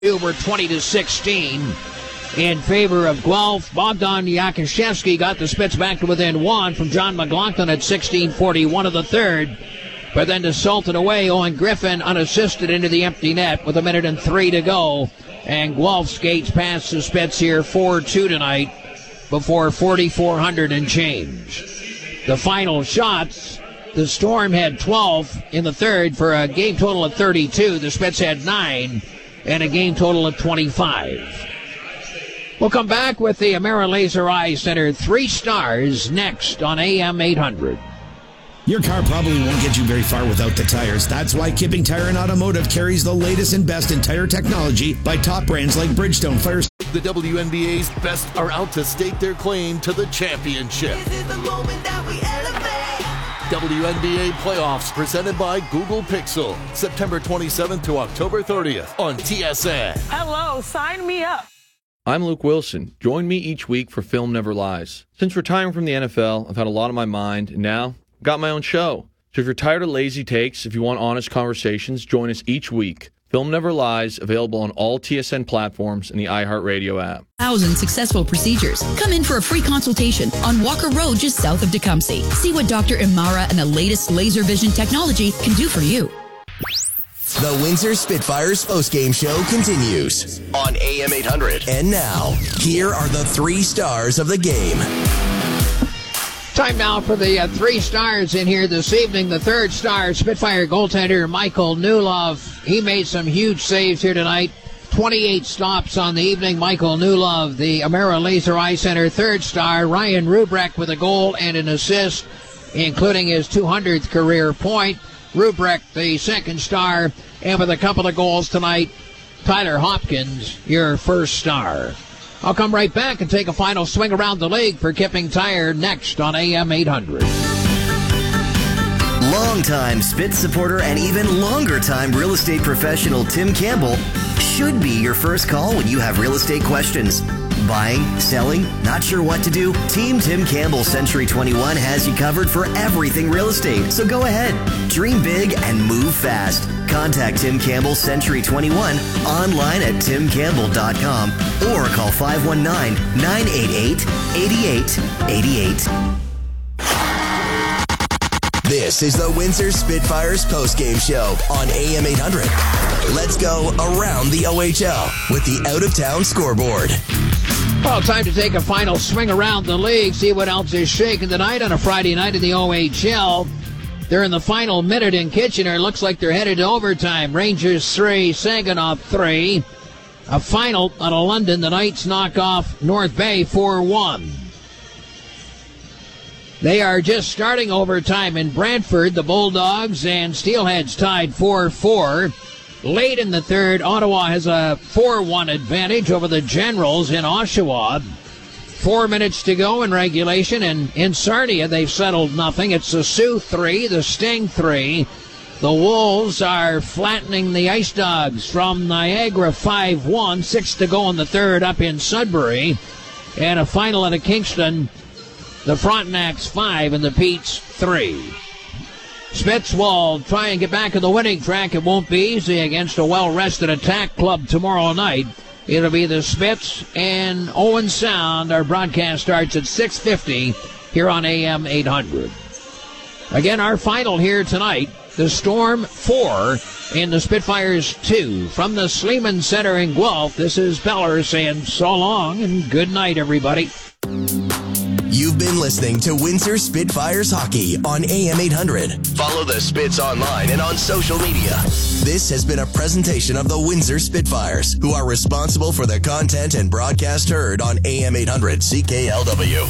Over 20-16 in favor of Guelph. Bogdan Yakashevsky got the Spits back to within one from John McLaughlin at 16:41 of the third. But then to salt it away, Owen Griffin unassisted into the empty net with 1:03 to go. And Guelph skates past the Spits here 4-2 tonight before 4,400 and change. The final shots, the Storm had 12 in the third for a game total of 32. The Spits had 9 and a game total of 25. We'll come back with the Amera Laser Eye Center 3 stars next on AM 800. Your car probably won't get you very far without the tires. That's why Kipping Tire and Automotive carries the latest and best in tire technology by top brands like Bridgestone, Firestone. The WNBA's best are out to stake their claim to the championship. This is the moment that we elevate. WNBA playoffs presented by Google Pixel. September 27th to October 30th on TSN. Hello, sign me up. I'm Luke Wilson. Join me each week for Film Never Lies. Since retiring from the NFL, I've had a lot on my mind, and now I've got my own show. So if you're tired of lazy takes, if you want honest conversations, join us each week. Film Never Lies, available on all TSN platforms and the iHeartRadio app. 1,000 successful procedures. Come in for a free consultation on Walker Road just south of Tecumseh. See what Dr. Imara and the latest laser vision technology can do for you. The Windsor Spitfires postgame show continues on AM 800. And now, here are the 3 stars of the game. Time now for the 3 stars in here this evening. The 3rd star, Spitfire goaltender Michael Newlove. He made some huge saves here tonight. 28 stops on the evening. Michael Newlove, the Amera Laser Eye Center 3rd star. Ryan Rubrecht with a goal and an assist, including his 200th career point. Rubrecht, the 2nd star, and with a couple of goals tonight, Tyler Hopkins, your 1st star. I'll come right back and take a final swing around the league for Kipping Tire next on AM 800. Longtime Spitz supporter and even longer-time real estate professional Tim Campbell should be your first call when you have real estate questions. Buying, selling, not sure what to do? Team Tim Campbell Century 21 has you covered for everything real estate. So go ahead, dream big and move fast. Contact Tim Campbell Century 21 online at timcampbell.com or call 519-988-8888. This is the Windsor Spitfires postgame show on AM 800. Let's go around the OHL with the out-of-town scoreboard. Well, time to take a final swing around the league, see what else is shaking tonight on a Friday night in the OHL. They're in the final minute in Kitchener. Looks like they're headed to overtime. Rangers 3, Saginaw 3. A final out of London. The Knights knock off North Bay 4-1. They are just starting overtime in Brantford. The Bulldogs and Steelheads tied 4-4. Late in the third, Ottawa has a 4-1 advantage over the Generals in Oshawa. 4 minutes to go in regulation, and in Sarnia they've settled nothing. It's the Sioux 3, the Sting 3. The Wolves are flattening the Ice Dogs from Niagara 5-1. 6 to go in the third up in Sudbury. And a final out of Kingston, the Frontenacs 5 and the Petes 3. Spitz will try and get back on the winning track. It won't be easy against a well-rested Attack Club tomorrow night. It'll be the Spitz and Owen Sound. Our broadcast starts at 6:50 here on AM 800. Again, our final here tonight, the Storm 4 and the Spitfires 2. From the Sleeman Center in Guelph, this is Beller saying so long and good night, everybody. You've been listening to Windsor Spitfires Hockey on AM 800. Follow the Spits online and on social media. This has been a presentation of the Windsor Spitfires, who are responsible for the content and broadcast heard on AM 800 CKLW.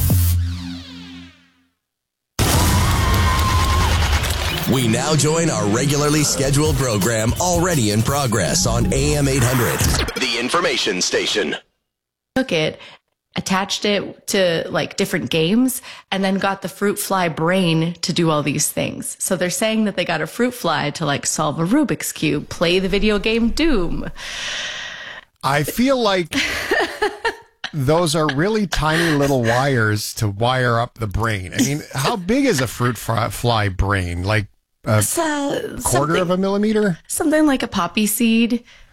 We now join our regularly scheduled program already in progress on AM 800, the information station. Took it, attached it to like different games, and then got the fruit fly brain to do all these things. So they're saying that they got a fruit fly to like solve a Rubik's Cube, play the video game Doom. I feel like those are really tiny little wires to wire up the brain. I mean, how big is a fruit fly brain? Like a quarter of a millimeter? Something like a poppy seed.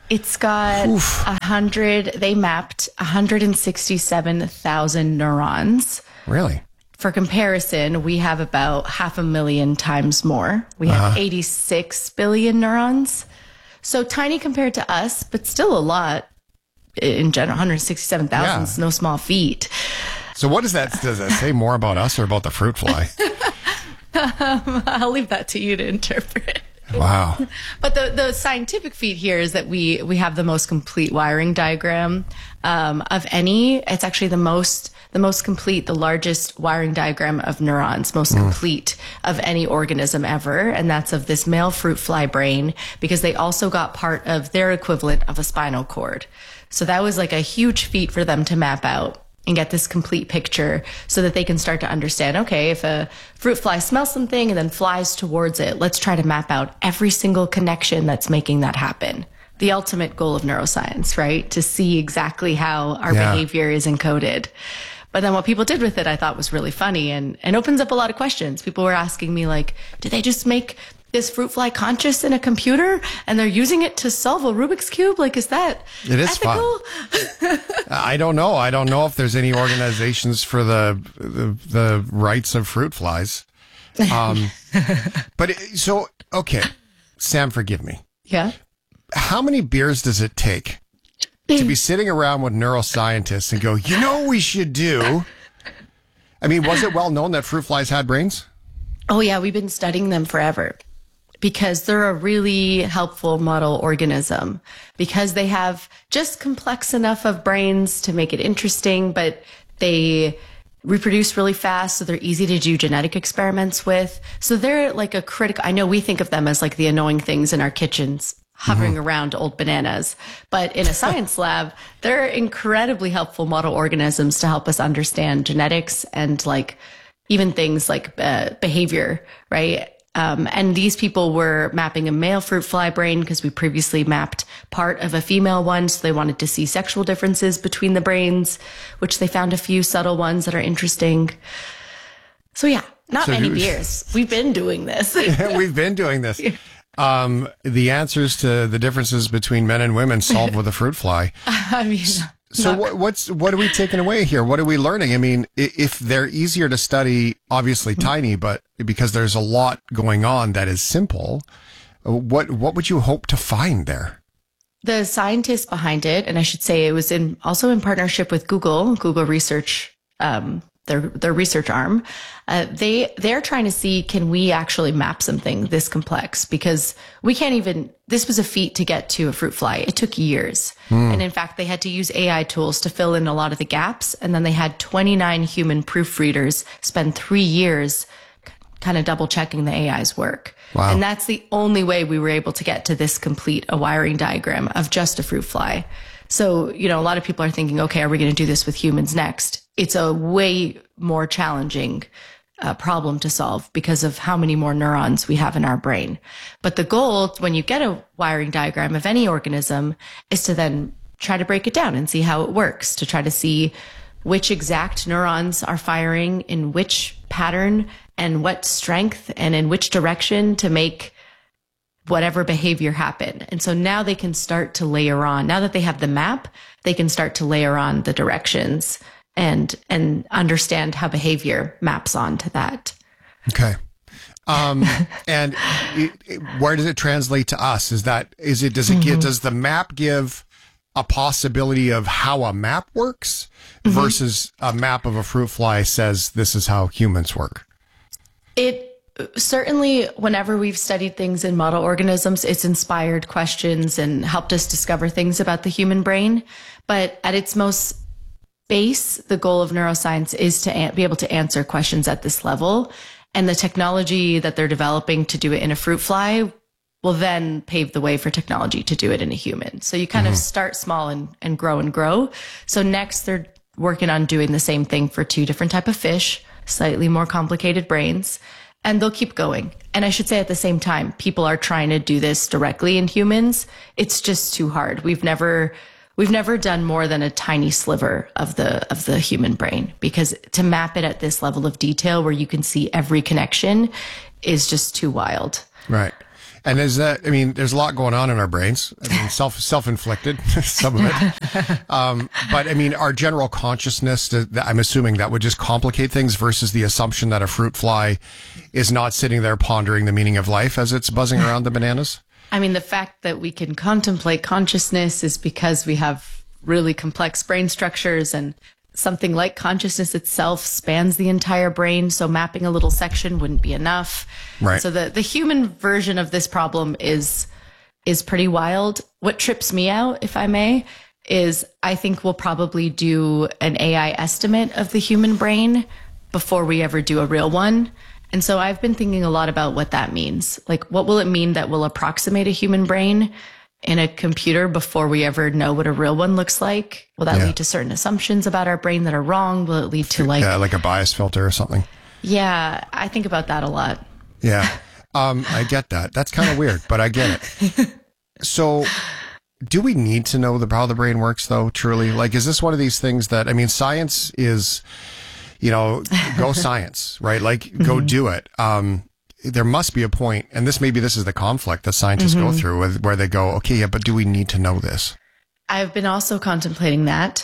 It's got they mapped 167,000 neurons. Really? For comparison, we have about 500,000 times more. We have 86 billion neurons. So tiny compared to us, but still a lot in general. 167,000 is no small feat. So what does that say more about us or about the fruit fly? I'll leave that to you to interpret. Wow. But the scientific feat here is that we have the most complete wiring diagram of any. It's actually the most complete, the largest wiring diagram of neurons, most complete of any organism ever. And that's of this male fruit fly brain, because they also got part of their equivalent of a spinal cord. So that was like a huge feat for them to map out and get this complete picture so that they can start to understand, okay, if a fruit fly smells something and then flies towards it, let's try to map out every single connection that's making that happen. The ultimate goal of neuroscience, right? To see exactly how our behavior is encoded. But then what people did with it, I thought was really funny and opens up a lot of questions. People were asking me like, did they just make this fruit fly conscious in a computer and they're using it to solve a Rubik's Cube? Like, is that ethical? Fun. I don't know. I don't know if there's any organizations for the rights of fruit flies. But okay, Sam, forgive me. Yeah. How many beers does it take to be sitting around with neuroscientists and go, you know what we should do? I mean, was it well known that fruit flies had brains? Oh, yeah. We've been studying them forever because they're a really helpful model organism, because they have just complex enough of brains to make it interesting, but they reproduce really fast, so they're easy to do genetic experiments with. So they're like a critical, I know we think of them as like the annoying things in our kitchens hovering around old bananas, but in a science lab, they're incredibly helpful model organisms to help us understand genetics and like even things like behavior, right? And these people were mapping a male fruit fly brain because we previously mapped part of a female one. So they wanted to see sexual differences between the brains, which they found a few subtle ones that are interesting. So yeah, not many beers. We've been doing this. We've been doing this. The answers to the differences between men and women solved with a fruit fly. I mean, so what are we taking away here? What are we learning? I mean, if they're easier to study, obviously tiny, but because there's a lot going on that is simple, what would you hope to find there? The scientists behind it, and I should say it was also in partnership with Google Research, their research arm, they're trying to see, can we actually map something this complex? Because we can't even, this was a feat to get to a fruit fly. It took years. And in fact, they had to use AI tools to fill in a lot of the gaps. And then they had 29 human proofreaders spend 3 years kind of double checking the AI's work. Wow. And that's the only way we were able to get to this complete a wiring diagram of just a fruit fly. So, you know, a lot of people are thinking, okay, are we going to do this with humans next? It's a way more challenging problem to solve because of how many more neurons we have in our brain. But the goal, when you get a wiring diagram of any organism, is to then try to break it down and see how it works, to try to see which exact neurons are firing in which pattern and what strength and in which direction to make whatever behavior happen. And so now they can start to layer on, now that they have the map, they can start to layer on the directions and understand how behavior maps onto that. Okay. And where does it translate to us? Does the map give a possibility of how a map works versus a map of a fruit fly says this is how humans work? It certainly, whenever we've studied things in model organisms, it's inspired questions and helped us discover things about the human brain. But at its most base, the goal of neuroscience is to be able to answer questions at this level. And the technology that they're developing to do it in a fruit fly will then pave the way for technology to do it in a human. So you kind of start small and grow and grow. So next they're working on doing the same thing for 2 different type of fish, slightly more complicated brains, and they'll keep going. And I should say at the same time, people are trying to do this directly in humans. It's just too hard. We've never done more than a tiny sliver of the human brain, because to map it at this level of detail where you can see every connection is just too wild. Right. And there's a lot going on in our brains. I mean, self-inflicted, some of it. But I mean, our general consciousness, I'm assuming that would just complicate things versus the assumption that a fruit fly is not sitting there pondering the meaning of life as it's buzzing around the bananas. I mean, the fact that we can contemplate consciousness is because we have really complex brain structures, and something like consciousness itself spans the entire brain. So mapping a little section wouldn't be enough. Right. So the human version of this problem is pretty wild. What trips me out, if I may, is I think we'll probably do an AI estimate of the human brain before we ever do a real one. And so I've been thinking a lot about what that means. Like, what will it mean that we'll approximate a human brain in a computer before we ever know what a real one looks like? Will that lead to certain assumptions about our brain that are wrong? Will it lead to like a bias filter or something? Yeah, I think about that a lot. Yeah. I get that. That's kind of weird, but I get it. So do we need to know how the brain works though, truly? Like, is this one of these things that, I mean, science is, go science, right? Like, go do it. There must be a point, and this is the conflict that scientists go through where they go, okay, yeah, but do we need to know this? I've been also contemplating that.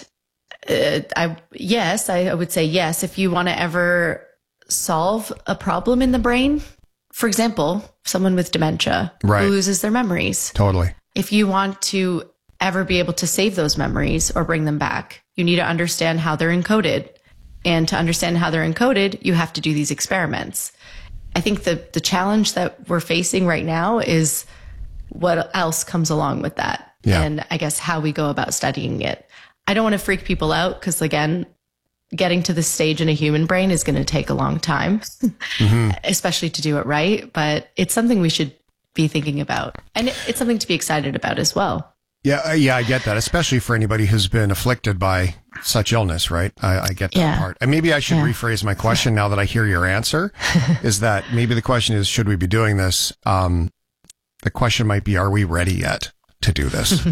I would say yes. If you want to ever solve a problem in the brain, for example, someone with dementia who loses their memories. Totally. If you want to ever be able to save those memories or bring them back, you need to understand how they're encoded. And to understand how they're encoded, you have to do these experiments. I think the challenge that we're facing right now is what else comes along with that. Yeah. And I guess how we go about studying it. I don't want to freak people out because, again, getting to this stage in a human brain is going to take a long time, especially to do it right. But it's something we should be thinking about. And it's something to be excited about as well. Yeah, I get that, especially for anybody who's been afflicted by such illness, right? I get that part. And maybe I should rephrase my question now that I hear your answer, is that maybe the question is, should we be doing this? The question might be, are we ready yet to do this?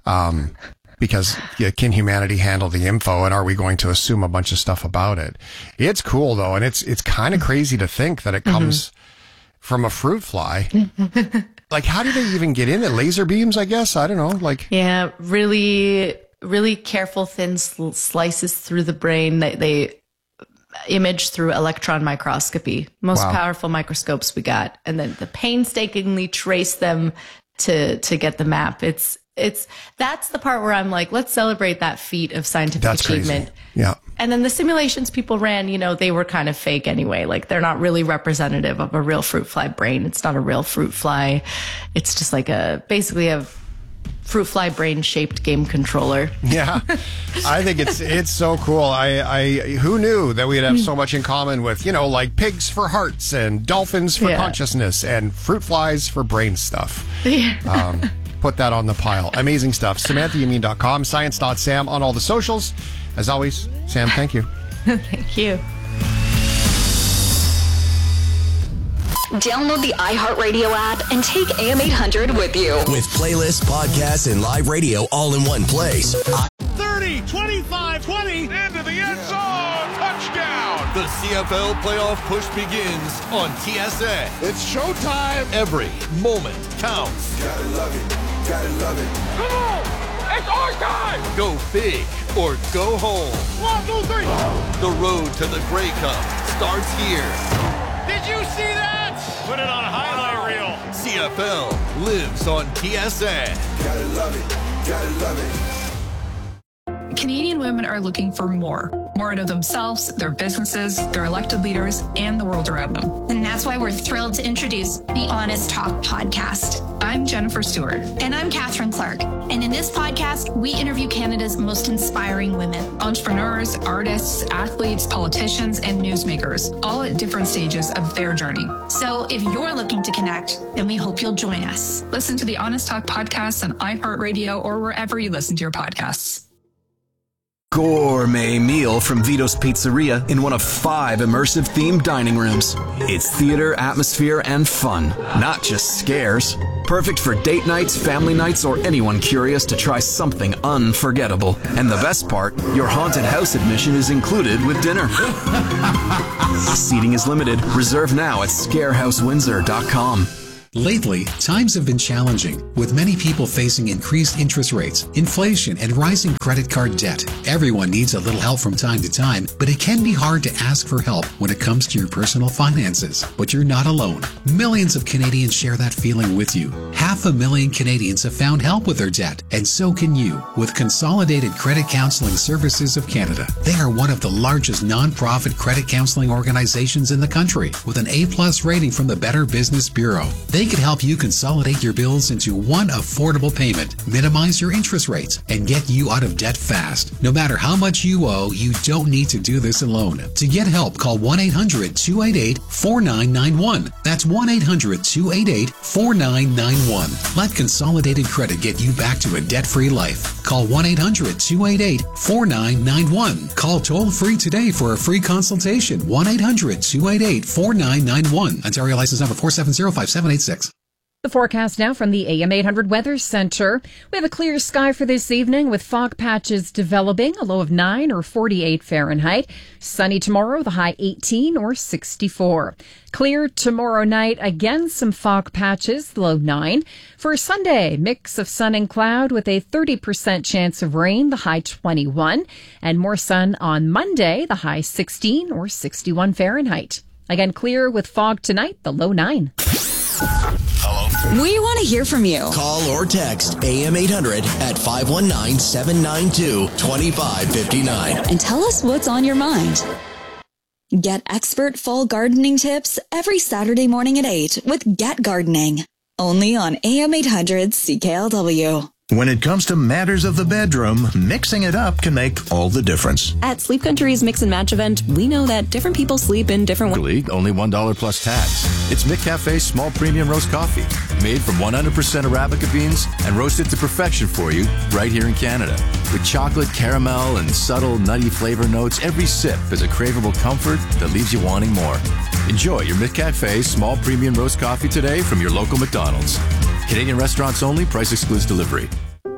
Because can humanity handle the info, and are we going to assume a bunch of stuff about it? It's cool, though, and it's kind of crazy to think that it comes from a fruit fly. Like, how do they even get in it? Laser beams, I guess? I don't know. Yeah, really, really careful, thin slices through the brain. They image through electron microscopy, most powerful microscopes we got. And then the painstakingly trace them to get the map. That's the part where I'm like, let's celebrate that feat of scientific achievement. Crazy. Yeah. And then the simulations people ran, they were kind of fake anyway. Like, they're not really representative of a real fruit fly brain. It's not a real fruit fly. It's just like basically a fruit fly brain shaped game controller. Yeah. I think it's so cool. I who knew that we'd have so much in common with, like pigs for hearts and dolphins for consciousness and fruit flies for brain stuff. Yeah. Put that on the pile. Amazing stuff. SamanthaYameen.com, science.sam on all the socials. As always, Sam, thank you. Thank you. Download the iHeartRadio app and take AM 800 with you. With playlists, podcasts, and live radio all in one place. 30, 25, 20, into the end zone, touchdown. The CFL playoff push begins on TSN. It's showtime. Every moment counts. Gotta love it. Gotta love it. Come on! It's our time! Go big or go home. 1, 2, 3. The road to the Grey Cup starts here. Did you see that? Put it on a highlight reel. CFL lives on TSN. Gotta love it. Gotta love it. Canadian women are looking for more out of themselves, their businesses, their elected leaders, and the world around them. And that's why we're thrilled to introduce the Honest Talk podcast. I'm Jennifer Stewart. And I'm Catherine Clark. And in this podcast, we interview Canada's most inspiring women. Entrepreneurs, artists, athletes, politicians, and newsmakers, all at different stages of their journey. So if you're looking to connect, then we hope you'll join us. Listen to the Honest Talk podcast on iHeartRadio or wherever you listen to your podcasts. Gourmet meal from Vito's Pizzeria in one of 5 immersive themed dining rooms. It's theater, atmosphere, and fun, not just scares. Perfect for date nights, family nights, or anyone curious to try something unforgettable. And the best part, your haunted house admission is included with dinner. Seating is limited. Reserve now at scarehousewindsor.com. Lately, times have been challenging, with many people facing increased interest rates, inflation, and rising credit card debt. Everyone needs a little help from time to time, but it can be hard to ask for help when it comes to your personal finances. But you're not alone. Millions of Canadians share that feeling with you. 500,000 Canadians have found help with their debt, and so can you with Consolidated Credit Counseling Services of Canada. They are one of the largest non-profit credit counseling organizations in the country, with an A+ rating from the Better Business Bureau. They can help you consolidate your bills into one affordable payment, minimize your interest rates, and get you out of debt fast. No matter how much you owe, you don't need to do this alone. To get help, call 1-800-288-4991. That's 1-800-288-4991. Let Consolidated Credit get you back to a debt-free life. Call 1-800-288-4991. Call toll-free today for a free consultation. 1-800-288-4991. Ontario license number 4705786. The forecast now from the AM 800 Weather Center. We have a clear sky for this evening with fog patches developing, a low of 9 or 48 Fahrenheit. Sunny tomorrow, the high 18 or 64. Clear tomorrow night, again some fog patches, the low 9. For Sunday, mix of sun and cloud with a 30% chance of rain, the high 21. And more sun on Monday, the high 16 or 61 Fahrenheit. Again, clear with fog tonight, the low 9. We want to hear from you. Call or text AM 800 at 519-792-2559. And tell us what's on your mind. Get expert fall gardening tips every Saturday morning at 8 with Get Gardening. Only on AM 800 CKLW. When it comes to matters of the bedroom, mixing it up can make all the difference. At Sleep Country's Mix and Match event, we know that different people sleep in different ways. Only $1 plus tax. It's McCafe's small premium roast coffee, made from 100% Arabica beans and roasted to perfection for you right here in Canada. With chocolate, caramel, and subtle nutty flavor notes, every sip is a craveable comfort that leaves you wanting more. Enjoy your McCafe small premium roast coffee today from your local McDonald's. Canadian restaurants only. Price excludes delivery.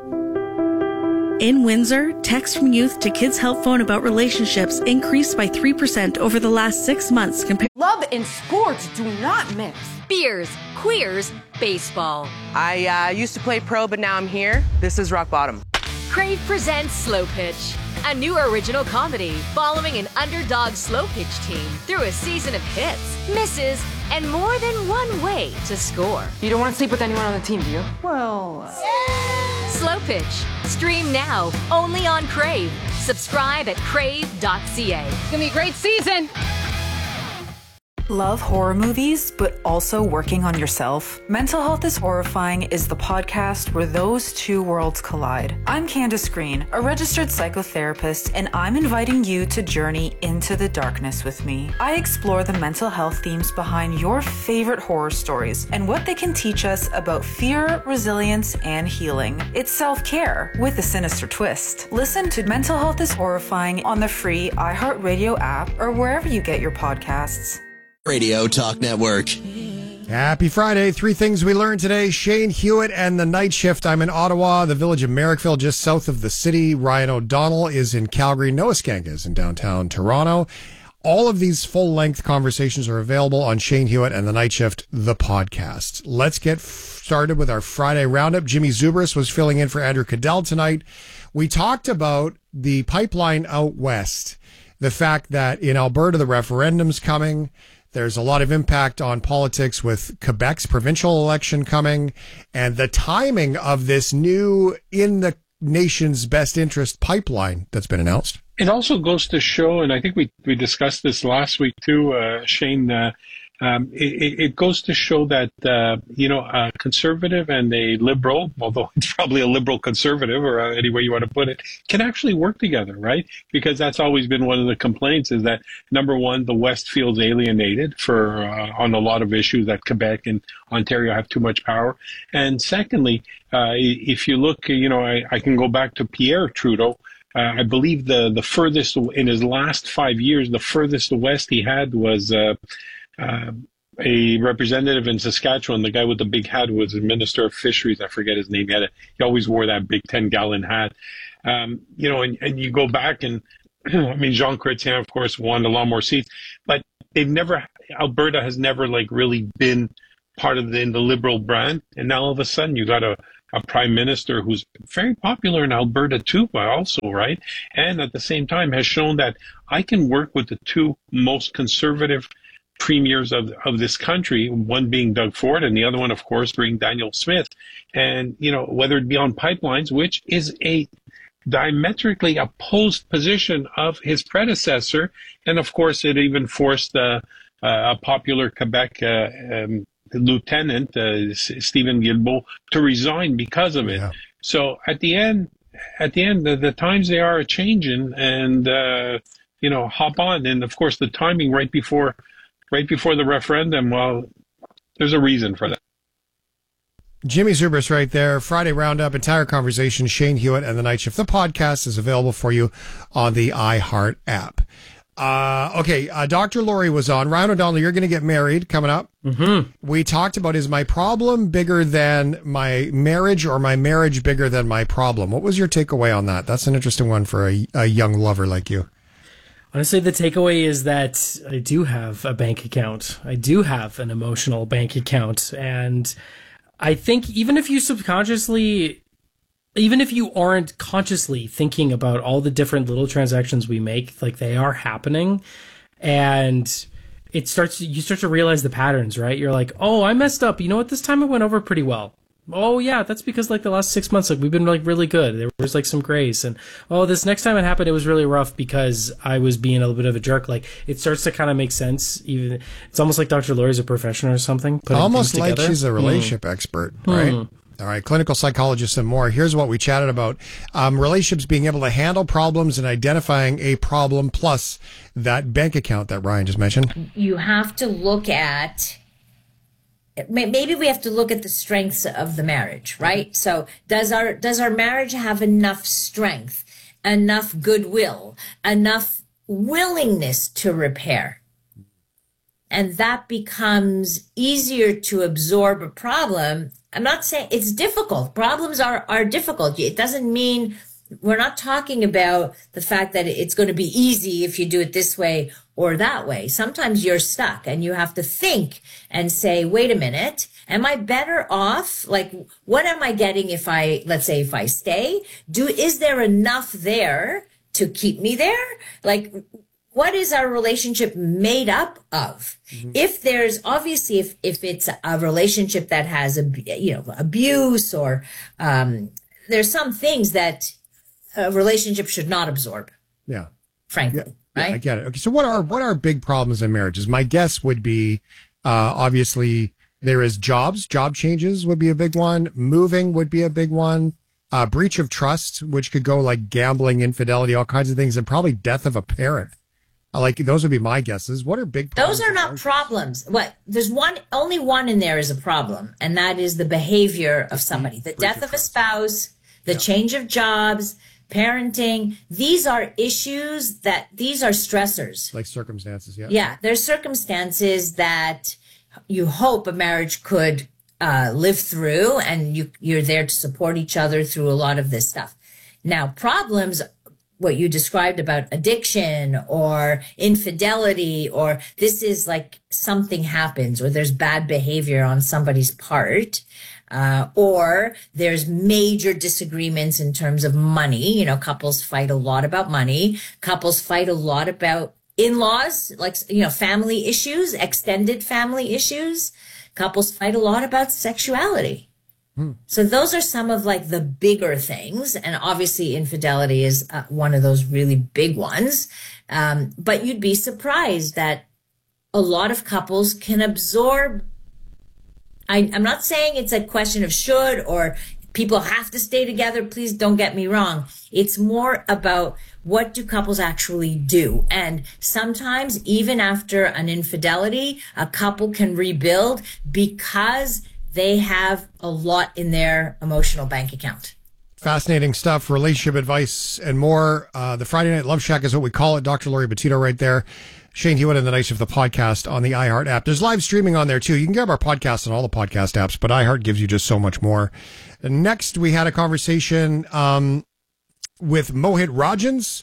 In Windsor, text from youth to Kids Help Phone about relationships increased by 3% over the last 6 months. Love and sports do not mix. Beers, queers, baseball. I used to play pro, but now I'm here. This is rock bottom. Crave presents Slow Pitch, a new original comedy following an underdog slow pitch team through a season of hits, misses, and more than one way to score. You don't want to sleep with anyone on the team, do you? Well... Slow Pitch. Stream now, only on Crave. Subscribe at crave.ca. It's gonna be a great season. Love horror movies, but also working on yourself? Mental Health is Horrifying is the podcast where those two worlds collide. I'm Candace Green, a registered psychotherapist, and I'm inviting you to journey into the darkness with me. I explore the mental health themes behind your favorite horror stories and what they can teach us about fear, resilience, and healing. It's self-care with a sinister twist. Listen to Mental Health is Horrifying on the free iHeartRadio app or wherever you get your podcasts. Radio Talk Network. Happy Friday. 3 things we learned today. Shane Hewitt and the Night Shift. I'm in Ottawa, the village of Merrickville, just south of the city. Ryan O'Donnell is in Calgary. Noah Skanka is in downtown Toronto. All of these full-length conversations are available on Shane Hewitt and the Night Shift, the podcast. Let's get started with our Friday roundup. Jimmy Zubris was filling in for Andrew Cadell tonight. We talked about the pipeline out west, the fact that in Alberta, the referendum's coming. There's a lot of impact on politics with Quebec's provincial election coming, and the timing of this new in the nation's best interest pipeline that's been announced. It also goes to show, and I think we discussed this last week too, Shane, it goes to show that, a conservative and a liberal, although it's probably a liberal conservative or any way you want to put it, can actually work together, right? Because that's always been one of the complaints is that, number one, the West feels alienated on a lot of issues that Quebec and Ontario have too much power. And secondly, if you look, I can go back to Pierre Trudeau. I believe the furthest, in his last 5 years, the furthest west he had was a representative in Saskatchewan. The guy with the big hat was the Minister of Fisheries. I forget his name. He always wore that big 10-gallon hat. And you go back and, Jean Chrétien, of course, won a lot more seats, but Alberta has never really been part of the Liberal brand. And now all of a sudden you got a prime minister who's very popular in Alberta too, but also, right? And at the same time has shown that I can work with the two most conservative premiers of this country, one being Doug Ford and the other one, of course, being Danielle Smith. And, whether it be on pipelines, which is a diametrically opposed position of his predecessor. And of course, it even forced a popular Quebec lieutenant, Stephen Guilbeault, to resign because of it. Yeah. So at the end, the times they are changing, and hop on. And of course, the timing right before the referendum. Well, there's a reason for that. Jimmy Zubris right there. Friday Roundup, entire conversation, Shane Hewitt and the Night Shift. The podcast is available for you on the iHeart app. Dr. Lori was on. Ryan O'Donnell, you're going to get married coming up. Mm-hmm. We talked about, is my problem bigger than my marriage, or my marriage bigger than my problem? What was your takeaway on that? That's an interesting one for a young lover like you. Honestly, the takeaway is that I do have a bank account. I do have an emotional bank account. And I think even if you aren't consciously thinking about all the different little transactions we make, like, they are happening, and you start to realize the patterns, right? You're like, oh, I messed up. You know what? This time it went over pretty well. Oh yeah, that's because like the last 6 months, like we've been like really good. There was like some grace, and this next time it happened, it was really rough because I was being a little bit of a jerk. Like, it starts to kind of make sense. Even it's almost like Dr. Lori's a professional or something. Almost like she's a relationship expert, right? All right, clinical psychologist and more. Here's what we chatted about. Relationships, being able to handle problems and identifying a problem, plus that bank account that Ryan just mentioned. You have to look at, maybe we have to look at the strengths of the marriage, right? So does our marriage have enough strength, enough goodwill, enough willingness to repair? And that becomes easier to absorb a problem. I'm not saying it's difficult. Problems are difficult. It doesn't mean, we're not talking about the fact that it's going to be easy if you do it this way or that way. Sometimes you're stuck and you have to think and say, wait a minute, am I better off? Like, what am I getting if let's say if I stay? Is there enough there to keep me there? Like, what is our relationship made up of? Mm-hmm. If there's obviously, if it's a relationship that has abuse, or there's some things that a relationship should not absorb. Yeah, frankly, yeah, right? I get it. Okay, so what are big problems in marriages? My guess would be obviously there is jobs. Job changes would be a big one. Moving would be a big one. Breach of trust, which could go like gambling, infidelity, all kinds of things, and probably death of a parent. Like, those would be my guesses. What are big problems? Those are not problems. There's only one in there is a problem, and that is the behavior of somebody. The death of a spouse, the change of jobs, parenting. These are issues these are stressors. Like circumstances, yeah. Yeah, there's circumstances that you hope a marriage could live through, and you're there to support each other through a lot of this stuff. Now, problems, what you described about addiction or infidelity, or this is like something happens, or there's bad behavior on somebody's part, or there's major disagreements in terms of money. Couples fight a lot about money. Couples fight a lot about in-laws, like, family issues, extended family issues. Couples fight a lot about sexuality. So those are some of like the bigger things. And obviously infidelity is one of those really big ones. But you'd be surprised that a lot of couples can absorb. I'm not saying it's a question of should or people have to stay together. Please don't get me wrong. It's more about what do couples actually do. And sometimes even after an infidelity, a couple can rebuild because they have a lot in their emotional bank account. Fascinating stuff, relationship advice and more. The Friday Night Love Shack is what we call it. Dr. Lori Betito right there. Shane Hewitt and the Night Shift, the podcast on the iHeart app. There's live streaming on there too. You can grab our podcast on all the podcast apps, but iHeart gives you just so much more. And next, we had a conversation with Mohit Rajans.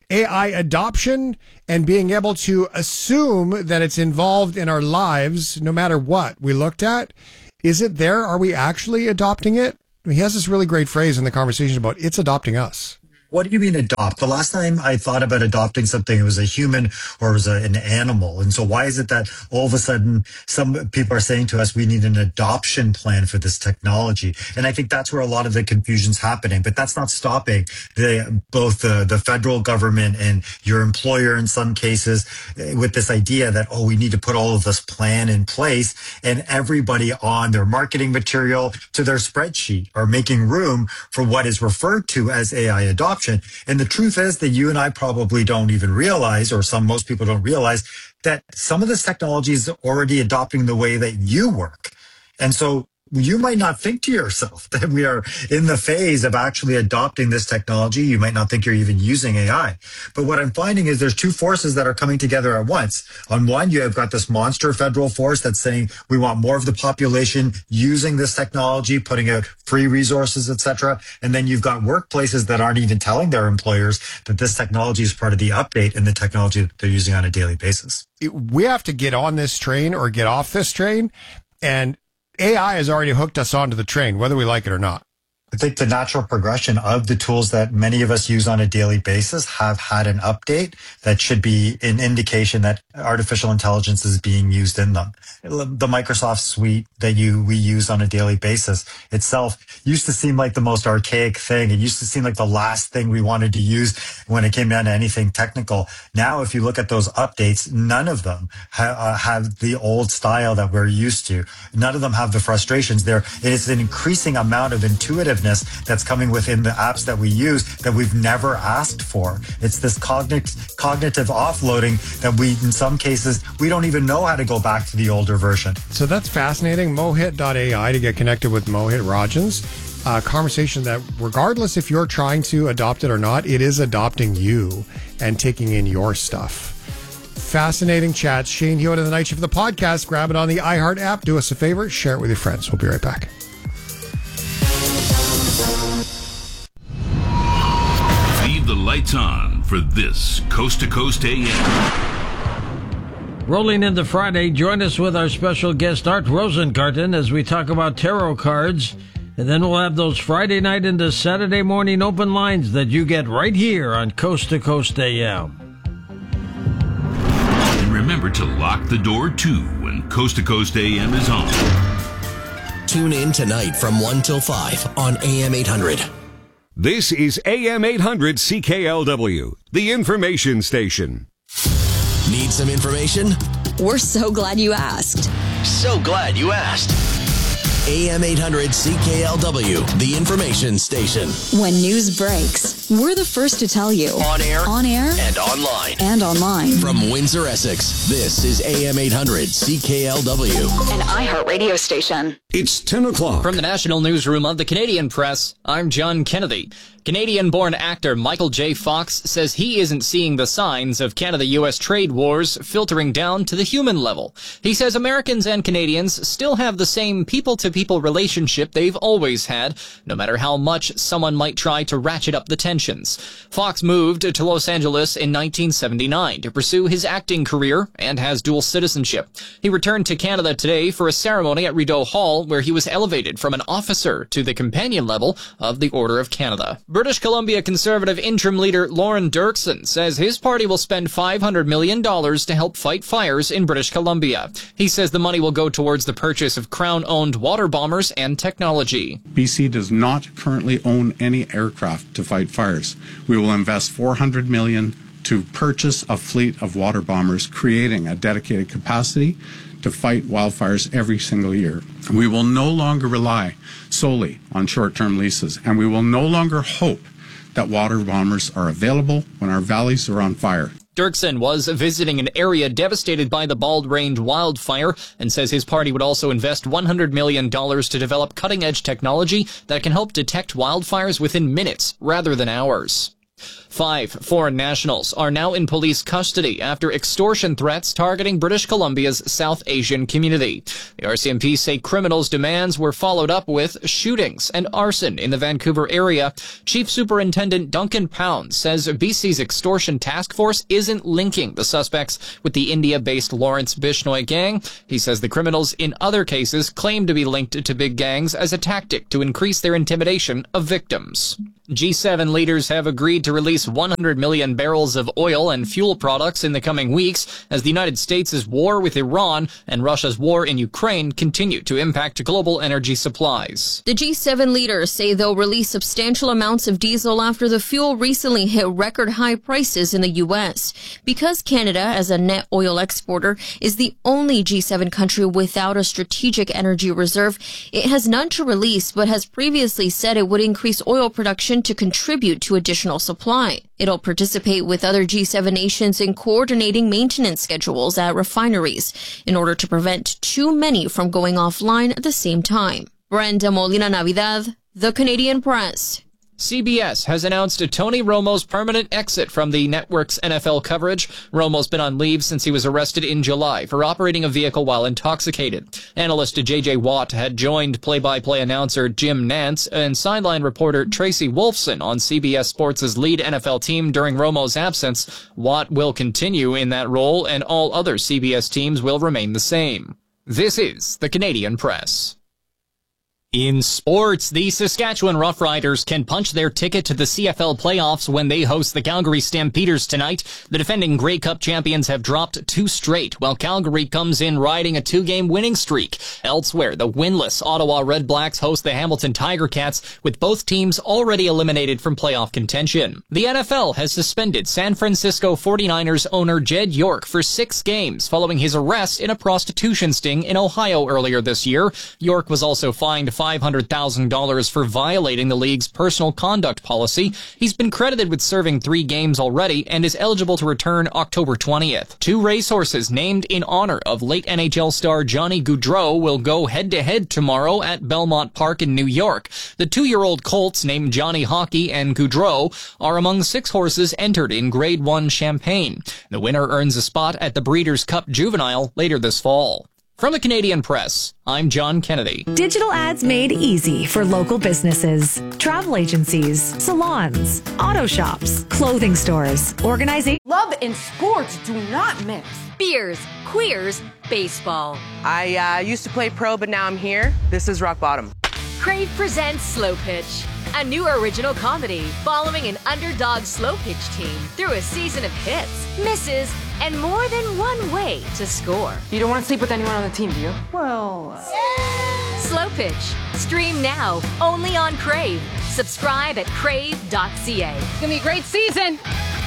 AI adoption and being able to assume that it's involved in our lives no matter what we looked at. Is it there? Are we actually adopting it? He has this really great phrase in the conversation about it's adopting us. What do you mean adopt? The last time I thought about adopting something, it was a human or it was an animal. And so why is it that all of a sudden some people are saying to us, we need an adoption plan for this technology? And I think that's where a lot of the confusion's happening. But that's not stopping both the federal government and your employer in some cases with this idea that, oh, we need to put all of this plan in place, and everybody on their marketing material to their spreadsheet are making room for what is referred to as AI adoption. And the truth is that you and I probably don't even realize, or most people don't realize, that some of this technology is already adopting the way that you work. And so you might not think to yourself that we are in the phase of actually adopting this technology. You might not think you're even using AI. But what I'm finding is there's two forces that are coming together at once. On one, you have got this monster federal force that's saying we want more of the population using this technology, putting out free resources, etc. And then you've got workplaces that aren't even telling their employers that this technology is part of the update and the technology that they're using on a daily basis. We have to get on this train or get off this train, and AI has already hooked us onto the train, whether we like it or not. I think the natural progression of the tools that many of us use on a daily basis have had an update that should be an indication that artificial intelligence is being used in them. The Microsoft suite that we use on a daily basis itself used to seem like the most archaic thing. It used to seem like the last thing we wanted to use when it came down to anything technical. Now, if you look at those updates, none of them have the old style that we're used to. None of them have the frustrations there. It is an increasing amount of intuitiveness that's coming within the apps that we use that we've never asked for. It's this cognitive offloading that in some cases, we don't even know how to go back to the older version. So that's fascinating. Mohit.ai to get connected with Mohit Rajans. A conversation that regardless if you're trying to adopt it or not, it is adopting you and taking in your stuff. Fascinating chats. Shane Hewitt of the Night Shift of the podcast. Grab it on the iHeart app. Do us a favor. Share it with your friends. We'll be right back. Leave the lights on for this Coast to Coast AM. Rolling into Friday, join us with our special guest Art Rosengarten as we talk about tarot cards. And then we'll have those Friday night into Saturday morning open lines that you get right here on Coast to Coast AM. And remember to lock the door too when Coast to Coast AM is on. Tune in tonight from 1 till 5 on AM 800. This is AM 800 CKLW, the information station. Need some information? We're so glad you asked. So glad you asked. AM 800 CKLW, the information station. When news breaks, we're the first to tell you. On air, and online. And online. From Windsor, Essex, this is AM 800 CKLW. An iHeart radio station. It's 10 o'clock. From the National Newsroom of the Canadian Press, I'm John Kennedy. Canadian-born actor Michael J. Fox says he isn't seeing the signs of Canada-U.S. trade wars filtering down to the human level. He says Americans and Canadians still have the same people-to-people relationship they've always had, no matter how much someone might try to ratchet up the tensions. Fox moved to Los Angeles in 1979 to pursue his acting career and has dual citizenship. He returned to Canada today for a ceremony at Rideau Hall where he was elevated from an officer to the companion level of the Order of Canada. British Columbia Conservative interim leader Lauren Dirksen says his party will spend $500 million to help fight fires in British Columbia. He says the money will go towards the purchase of Crown-owned water bombers and technology. BC does not currently own any aircraft to fight fires. We will invest $400 million to purchase a fleet of water bombers, creating a dedicated capacity to fight wildfires every single year. We will no longer rely solely on short-term leases, and we will no longer hope that water bombers are available when our valleys are on fire. Dirksen was visiting an area devastated by the Bald Range wildfire and says his party would also invest $100 million to develop cutting-edge technology that can help detect wildfires within minutes rather than hours. 5 foreign nationals are now in police custody after extortion threats targeting British Columbia's South Asian community. The RCMP say criminals' demands were followed up with shootings and arson in the Vancouver area. Chief Superintendent Duncan Pound says BC's extortion task force isn't linking the suspects with the India-based Lawrence Bishnoi gang. He says the criminals in other cases claim to be linked to big gangs as a tactic to increase their intimidation of victims. G7 leaders have agreed to release 100 million barrels of oil and fuel products in the coming weeks as the United States' war with Iran and Russia's war in Ukraine continue to impact global energy supplies. The G7 leaders say they'll release substantial amounts of diesel after the fuel recently hit record high prices in the U.S. Because Canada, as a net oil exporter, is the only G7 country without a strategic energy reserve, it has none to release but has previously said it would increase oil production to contribute to additional supply. It'll participate with other G7 nations in coordinating maintenance schedules at refineries in order to prevent too many from going offline at the same time. Brenda Molina Navidad, The Canadian Press. CBS has announced Tony Romo's permanent exit from the network's NFL coverage. Romo's been on leave since he was arrested in July for operating a vehicle while intoxicated. Analyst J.J. Watt had joined play-by-play announcer Jim Nantz and sideline reporter Tracy Wolfson on CBS Sports' lead NFL team during Romo's absence. Watt will continue in that role, and all other CBS teams will remain the same. This is the Canadian Press. In sports, the Saskatchewan Roughriders can punch their ticket to the CFL playoffs when they host the Calgary Stampeders tonight. The defending Grey Cup champions have dropped 2 straight, while Calgary comes in riding a 2-game winning streak. Elsewhere, the winless Ottawa Red Blacks host the Hamilton Tiger Cats, with both teams already eliminated from playoff contention. The NFL has suspended San Francisco 49ers owner Jed York for 6 games following his arrest in a prostitution sting in Ohio earlier this year. York was also fined $500,000 for violating the league's personal conduct policy. He's been credited with serving 3 games already and is eligible to return October 20th. 2 racehorses named in honor of late NHL star Johnny Gaudreau will go head-to-head tomorrow at Belmont Park in New York. The 2-year-old colts named Johnny Hockey and Gaudreau are among 6 horses entered in Grade 1 Champagne. The winner earns a spot at the Breeders' Cup Juvenile later this fall. From the Canadian Press, I'm John Kennedy. Digital ads made easy for local businesses, travel agencies, salons, auto shops, clothing stores, organizations. Love and sports do not mix. Beers, queers, baseball. I used to play pro, but now I'm here. This is Rock Bottom. Crave presents Slow Pitch, a new original comedy following an underdog slow pitch team through a season of hits, misses, and more than one way to score. You don't want to sleep with anyone on the team, do you? Well... Slow Pitch. Stream now, only on Crave. Subscribe at crave.ca. It's going to be a great season.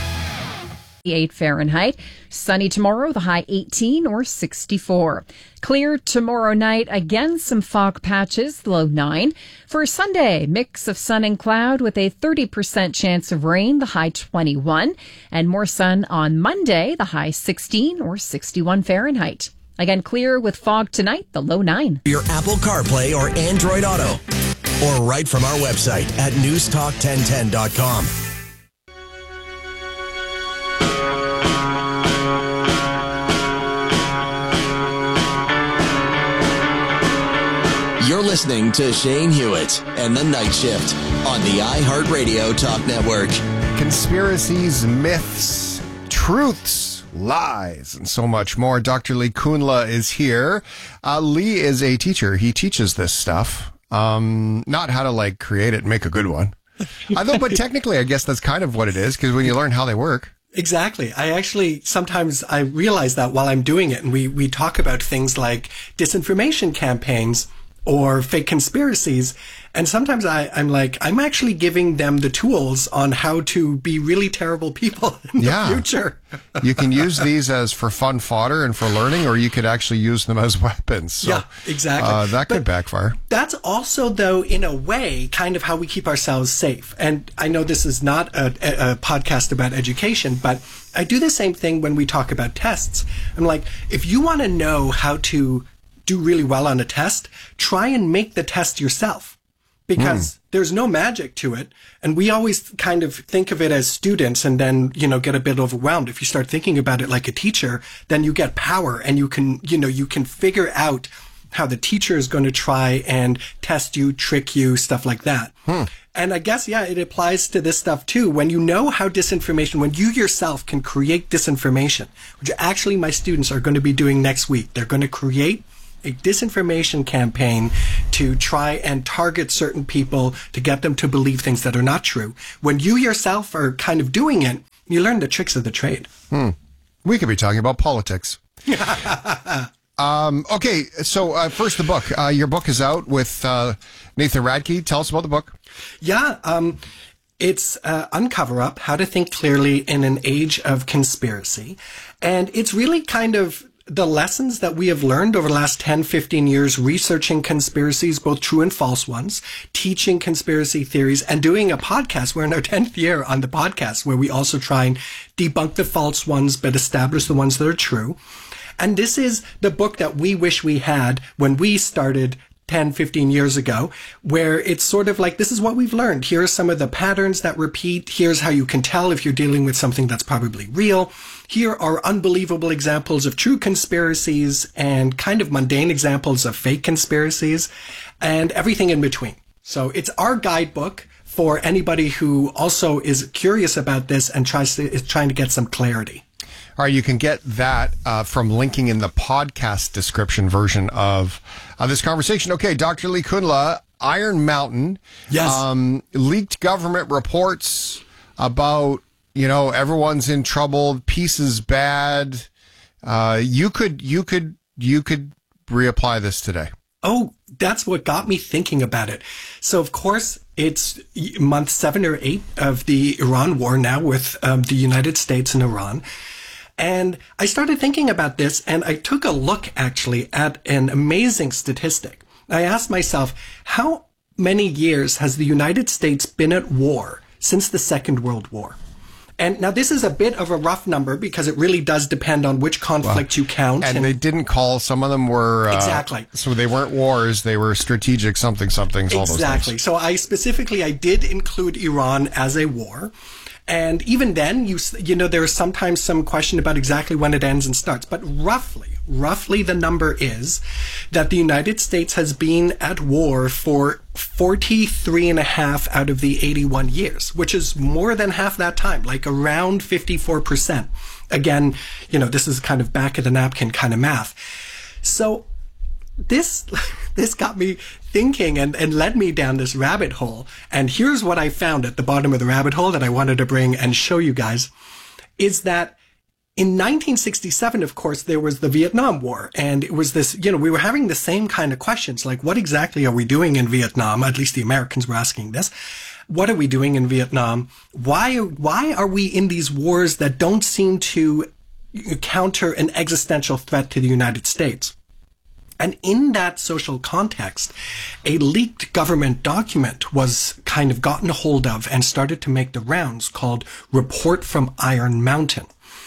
8 Fahrenheit. Sunny tomorrow, the high 18 or 64. Clear tomorrow night, again some fog patches, the low 9. For Sunday, mix of sun and cloud with a 30% chance of rain, the high 21. And more sun on Monday, the high 16 or 61 Fahrenheit. Again, clear with fog tonight, the low 9. Your Apple CarPlay or Android Auto. Or right from our website at newstalk1010.com. You're listening to Shane Hewitt and the Night Shift on the iHeartRadio Talk Network. Conspiracies, myths, truths, lies, and so much more. Dr. Lee Kunla is here. Lee is a teacher. He teaches this stuff. Not how to create it and make a good one. But technically, I guess that's kind of what it is, because when you learn how they work. Exactly. Sometimes I realize that while I'm doing it, and we talk about things like disinformation campaigns or fake conspiracies. And sometimes I'm actually giving them the tools on how to be really terrible people in the future. You can use these as for fun fodder and for learning, or you could actually use them as weapons. So, yeah, exactly. That could backfire. That's also, though, in a way, kind of how we keep ourselves safe. And I know this is not a podcast about education, but I do the same thing when we talk about tests. I'm like, if you want to know how to do really well on a test, try and make the test yourself. because there's no magic to it. And we always kind of think of it as students and then, get a bit overwhelmed. If you start thinking about it like a teacher, then you get power and you can figure out how the teacher is going to try and test you, trick you, stuff like that. And I guess, it applies to this stuff too. When you know how disinformation, when you yourself can create disinformation, which actually my students are going to be doing next week, they're going to create a disinformation campaign to try and target certain people to get them to believe things that are not true. When you yourself are kind of doing it, you learn the tricks of the trade. We could be talking about politics. Okay, so first the book. Your book is out with Nathan Radke. Tell us about the book. It's Uncover Up, How to Think Clearly in an Age of Conspiracy. And it's really kind of the lessons that we have learned over the last 10, 15 years researching conspiracies, both true and false ones, teaching conspiracy theories, and doing a podcast. We're in our 10th year on the podcast where we also try and debunk the false ones, but establish the ones that are true. And this is the book that we wish we had when we started 10, 15 years ago, where it's sort of like, this is what we've learned. Here are some of the patterns that repeat. Here's how you can tell if you're dealing with something that's probably real. Here are unbelievable examples of true conspiracies and kind of mundane examples of fake conspiracies and everything in between. So it's our guidebook for anybody who also is curious about this and is trying to get some clarity. All right, you can get that from linking in the podcast description version of this conversation. Okay, Dr. Lee Kundla, Iron Mountain. Yes. Leaked government reports about, everyone's in trouble, peace is bad. You could reapply this today. Oh, that's what got me thinking about it. So, of course, it's month 7 or 8 of the Iran war now with the United States and Iran. And I started thinking about this, and I took a look, actually, at an amazing statistic. I asked myself, how many years has the United States been at war since the Second World War? And now this is a bit of a rough number because it really does depend on which conflict you count. And they didn't call, some of them were... exactly. So they weren't wars, they were strategic somethings, all those things. Exactly. So I did include Iran as a war. And even then, there is sometimes some question about exactly when it ends and starts. But roughly the number is that the United States has been at war for 43 and a half out of the 81 years, which is more than half that time, like around 54%. Again, this is kind of back of the napkin kind of math. So this got me thinking and led me down this rabbit hole. And here's what I found at the bottom of the rabbit hole that I wanted to bring and show you guys, is that in 1967, of course, there was the Vietnam War. And it was this, we were having the same kind of questions, like what exactly are we doing in Vietnam? At least the Americans were asking this. What are we doing in Vietnam? Why are we in these wars that don't seem to counter an existential threat to the United States? And in that social context, a leaked government document was kind of gotten a hold of and started to make the rounds called Report from Iron Mountain.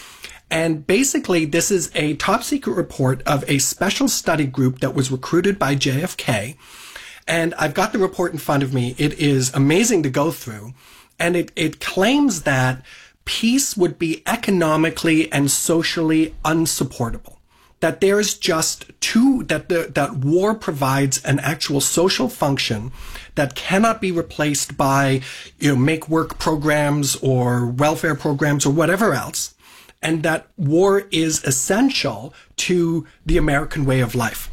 And basically, this is a top secret report of a special study group that was recruited by JFK. And I've got the report in front of me. It is amazing to go through. And it claims that peace would be economically and socially unsupportable. That there's just that war provides an actual social function that cannot be replaced by, make work programs or welfare programs or whatever else. And that war is essential to the American way of life.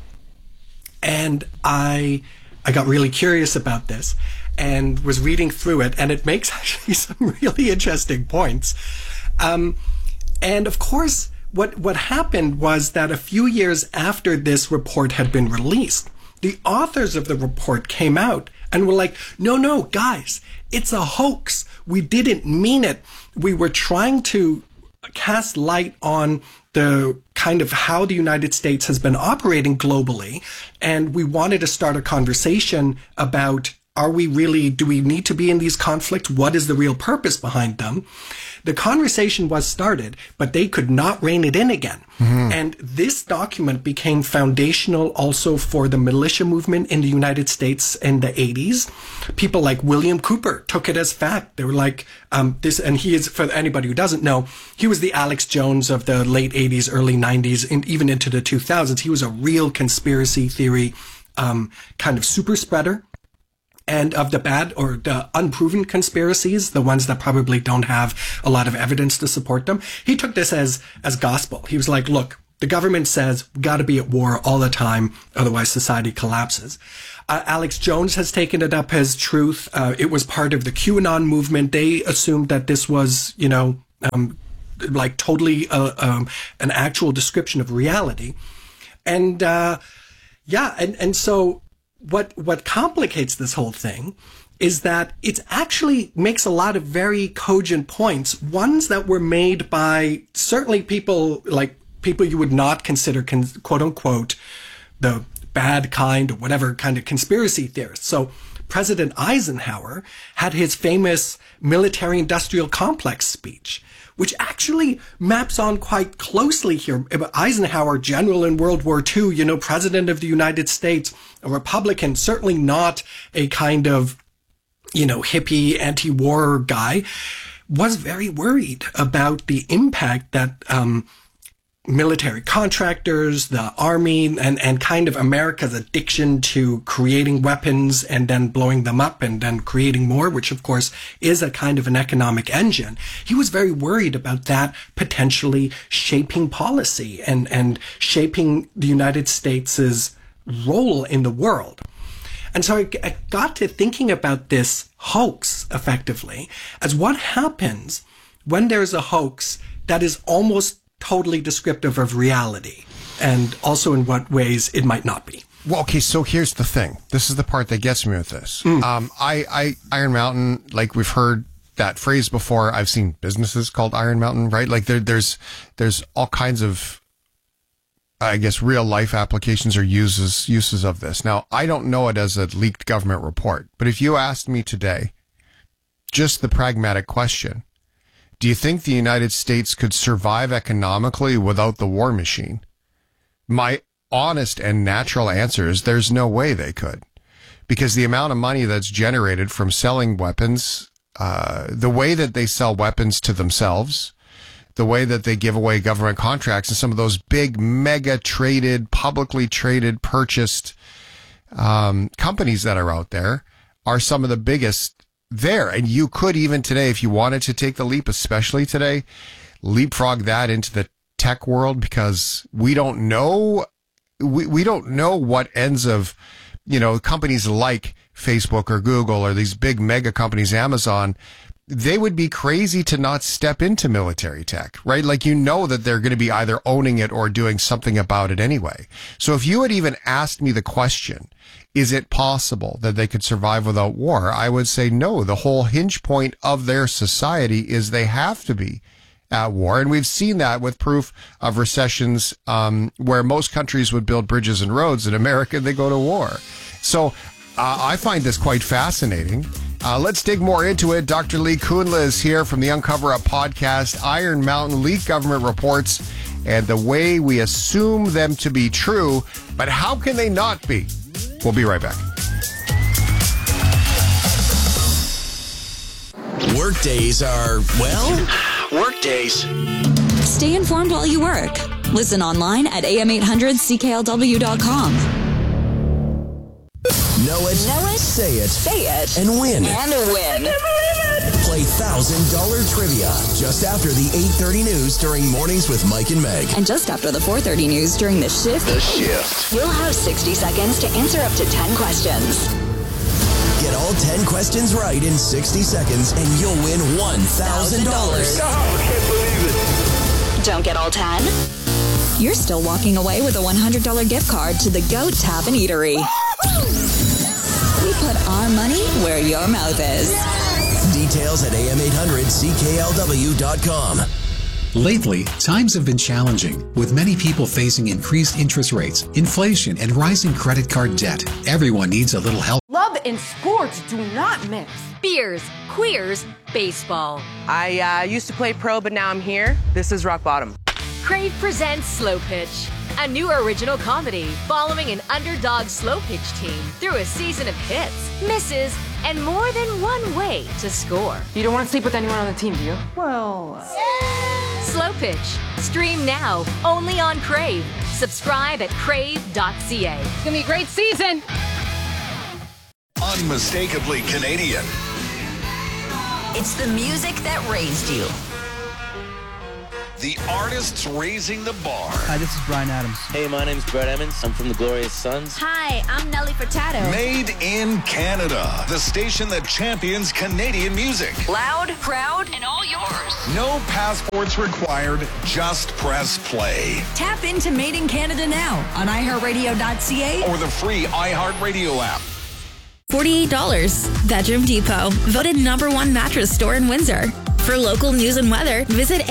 And I got really curious about this and was reading through it, and it makes actually some really interesting points. And of course, what happened was that a few years after this report had been released, the authors of the report came out and were like, no, guys, it's a hoax. We didn't mean it. We were trying to cast light on the kind of how the United States has been operating globally. And we wanted to start a conversation about, do we need to be in these conflicts? What is the real purpose behind them? the conversation was started, but they could not rein it in again. Mm-hmm. And this document became foundational also for the militia movement in the United States in the 80s. People like William Cooper took it as fact. They were like, this, and he is, for anybody who doesn't know, he was the Alex Jones of the late 80s, early 90s, and even into the 2000s. He was a real conspiracy theory kind of super spreader. And of the bad or the unproven conspiracies, the ones that probably don't have a lot of evidence to support them, he took this as gospel. He was like, look, the government says we got to be at war all the time, otherwise society collapses. Alex Jones has taken it up as truth. It was part of the QAnon movement. They assumed that this was, like totally an actual description of reality. And and so what complicates this whole thing is that it actually makes a lot of very cogent points, ones that were made by certainly people you would not consider quote unquote the bad kind or whatever kind of conspiracy theorists. So President Eisenhower had his famous military industrial complex speech, which actually maps on quite closely here. Eisenhower, general in World War II, president of the United States, a Republican, certainly not a kind of, hippie anti-war guy, was very worried about the impact that military contractors, the army, and kind of America's addiction to creating weapons and then blowing them up and then creating more, which of course is a kind of an economic engine. He was very worried about that potentially shaping policy and shaping the United States' role in the world. And so I got to thinking about this hoax effectively as what happens when there's a hoax that is almost totally descriptive of reality, and also in what ways it might not be. Well, okay, so here's the thing. This is the part that gets me with this. Iron Mountain, like we've heard that phrase before. I've seen businesses called Iron Mountain, right? Like there's all kinds of, I guess, real life applications or uses of this. Now, I don't know it as a leaked government report, but if you asked me today, just the pragmatic question, do you think the United States could survive economically without the war machine? My honest and natural answer is there's no way they could, because the amount of money that's generated from selling weapons, the way that they sell weapons to themselves, the way that they give away government contracts, and some of those big mega traded, publicly traded, purchased companies that are out there are some of the biggest there. And you could even today, if you wanted to take the leap, especially today, leapfrog that into the tech world, because we don't know what ends of, companies like Facebook or Google or these big mega companies, Amazon, they would be crazy to not step into military tech, right? Like, that they're going to be either owning it or doing something about it anyway. So if you had even asked me the question, is it possible that they could survive without war? I would say no. The whole hinge point of their society is they have to be at war. And we've seen that with proof of recessions, where most countries would build bridges and roads. In America, they go to war. So I find this quite fascinating. Let's dig more into it. Dr. Lee Kundla is here from the Uncover Up podcast, Iron Mountain, leaked government reports, and the way we assume them to be true. But how can they not be? We'll be right back. Workdays are, workdays. Stay informed while you work. Listen online at am800cklw.com. Know it, say it, and win. Play $1,000 trivia just after the 8:30 news during Mornings with Mike and Meg. And just after the 4:30 news during The Shift. The Shift. You'll have 60 seconds to answer up to 10 questions. Get all 10 questions right in 60 seconds and you'll win $1,000. I can't believe it. Don't get all 10? You're still walking away with a $100 gift card to the Goat Tavern Eatery. We put our money where your mouth is. Details at am800cklw.com. Lately, times have been challenging, with many people facing increased interest rates, inflation, and rising credit card debt. Everyone needs a little help. Love and sports do not mix. Beers, queers, baseball. I used to play pro, but now I'm here. This is rock bottom. Crave presents Slow Pitch, a new original comedy following an underdog slow pitch team through a season of hits, misses, and more than one way to score. You don't want to sleep with anyone on the team, do you? Well, Slow Pitch. Stream now, only on Crave. Subscribe at crave.ca. It's gonna be a great season. Unmistakably Canadian. It's the music that raised you. The artists raising the bar. Hi, this is Bryan Adams. Hey, my name's Brett Emmons. I'm from the Glorious Sons. Hi, I'm Nelly Furtado. Made in Canada. The station that champions Canadian music. Loud, proud, and all yours. No passports required. Just press play. Tap into Made in Canada now on iHeartRadio.ca or the free iHeartRadio app. $48. Bedroom Depot, voted #1 mattress store in Windsor. For local news and weather, visit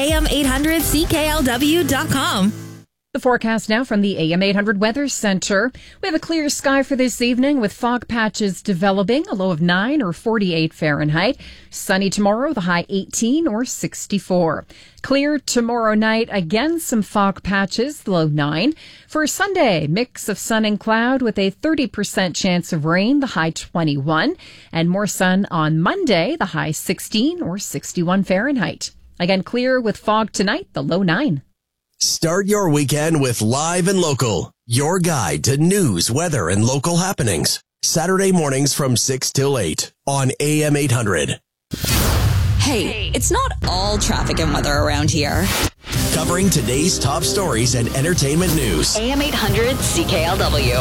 am800cklw.com. The forecast now from the AM 800 Weather Center. We have a clear sky for this evening with fog patches developing, a low of 9 or 48 Fahrenheit. Sunny tomorrow, the high 18 or 64. Clear tomorrow night, again some fog patches, the low 9. For Sunday, mix of sun and cloud with a 30% chance of rain, the high 21. And more sun on Monday, the high 16 or 61 Fahrenheit. Again, clear with fog tonight, the low 9. Start your weekend with Live and Local, your guide to news, weather, and local happenings. Saturday mornings from 6 till 8 on AM 800. Hey, it's not all traffic and weather around here. Covering today's top stories and entertainment news. AM 800 CKLW.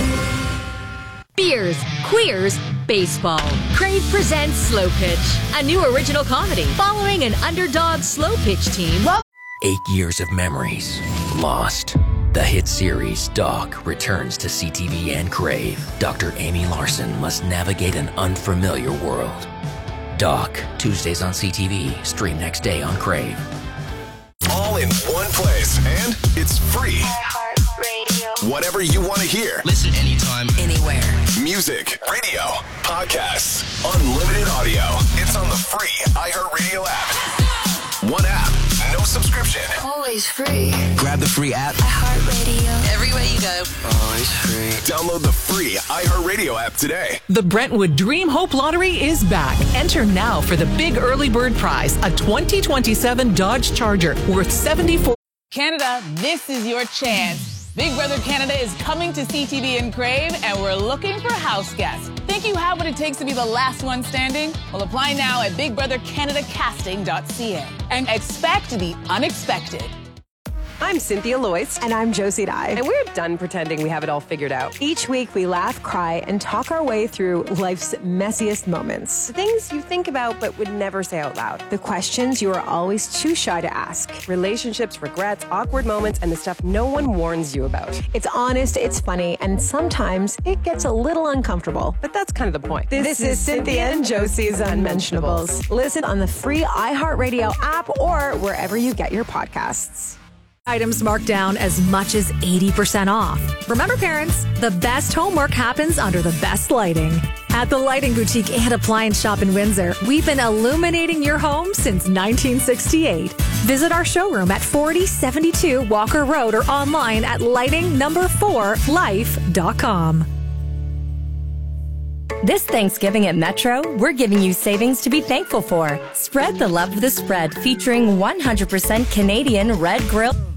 Beers, queers, baseball. Crave presents Slow Pitch, a new original comedy following an underdog slow pitch team. 8 years of memories lost. The hit series Doc returns to CTV and Crave. Dr. Amy Larson must navigate an unfamiliar world. Doc, Tuesdays on CTV, stream next day on Crave. All in one place, and it's free. iHeartRadio. Whatever you want to hear. Listen anytime, Anywhere. Music, radio, podcasts, unlimited audio. It's on the free iHeartRadio app. One app, no subscription. Always free. Grab the free app. iHeartRadio. Everywhere you go. Always free. Download the free iHeartRadio app today. The Brentwood Dream Hope Lottery is back. Enter now for the big early bird prize, a 2027 Dodge Charger worth $74. Canada, this is your chance. Big Brother Canada is coming to CTV and Crave, and we're looking for house guests. Think you have what it takes to be the last one standing? Well, apply now at bigbrothercanadacasting.ca and expect the unexpected. I'm Cynthia Loyce. And I'm Josie Dye. And we're done pretending we have it all figured out. Each week we laugh, cry, and talk our way through life's messiest moments. The things you think about but would never say out loud. The questions you are always too shy to ask. Relationships, regrets, awkward moments, and the stuff no one warns you about. It's honest, it's funny, and sometimes it gets a little uncomfortable. But that's kind of the point. This is Cynthia and Josie's Unmentionables. Listen on the free iHeartRadio app or wherever you get your podcasts. Items marked down as much as 80% off. Remember, parents, the best homework happens under the best lighting. At the Lighting Boutique and Appliance Shop in Windsor, we've been illuminating your home since 1968. Visit our showroom at 4072 Walker Road or online at lighting4life.com. This Thanksgiving at Metro, we're giving you savings to be thankful for. Spread the love of the spread featuring 100% Canadian red grill.